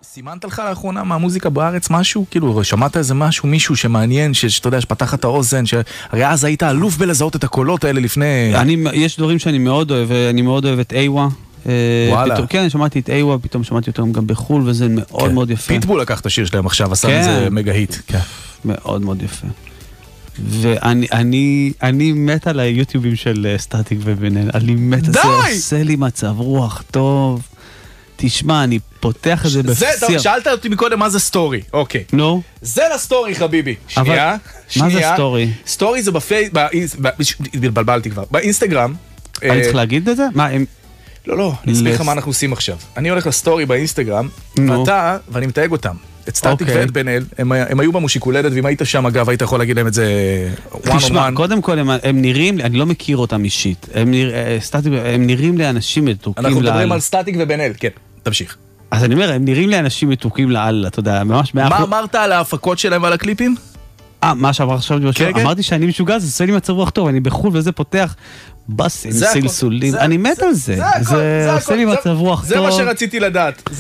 סימנת לך לאחרונה מהמוזיקה בארץ משהו? כאילו, שמעת איזה משהו, מישהו שמעניין, שאתה יודע, שפתח את האוזן, הרי אז היית אלוף בלזהות את הקולות האלה לפני... יש דברים שאני מאוד אוהב, אני מאוד אוהב את איווה. וואלה. כן, שמעתי את איווה, פתאום שמעתי אותם גם בחול, וזה מאוד מאוד יפה. פיטבול לקח את השיר שלהם עכשיו, עשה איזה מגה היט. מאוד מאוד יפה. ואני מת על היוטיובים של סטטיק ובן-אל, אני מת, זה עושה לי מצב רוח טוב. תשמע, אני פותח את זה בפסיר. שאלת אותי מקודם מה זה סטורי, אוקיי. נו? זה לסטורי חביבי. שנייה. מה זה סטורי? סטורי זה התבלבלתי כבר. באינסטגרם. אני צריך להגיד את זה? מה, הם... לא, אני אסביר לך מה אנחנו עושים עכשיו. אני הולך לסטורי באינסטגרם, ואני מתייג אותם. את סטטיק ואת בן-אל, הם היו במושיקול הולדת, ואם היית שם אגב, היית יכול להגיד להם את זה one on one. תשמע, קודם כל הם נראים, אני לא מכיר אותם אישית, הם נראים לאנשים מתוקים לאל. אנחנו מדברים על סטטיק ובן-אל, כן, תמשיך. אז אני אומר, הם נראים לאנשים מתוקים לאל, אתה יודע, ממש... מה אמרת על ההפקות שלהם ועל הקליפים? מה שעבר עכשיו, אמרתי שאני משוגע, זה עושה לי מצב רוח טוב, אני בחול וזה פותח בסים, סלסולים, אני מת על זה, זה עושה לי מצב רוח טוב. זה מה שרציתי לדעת.